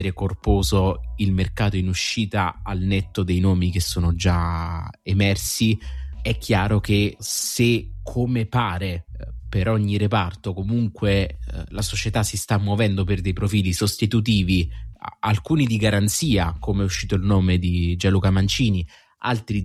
corposo il mercato in uscita al netto dei nomi che sono già emersi. È chiaro che se, come pare, per ogni reparto comunque la società si sta muovendo per dei profili sostitutivi, alcuni di garanzia, come è uscito il nome di Gianluca Mancini, altri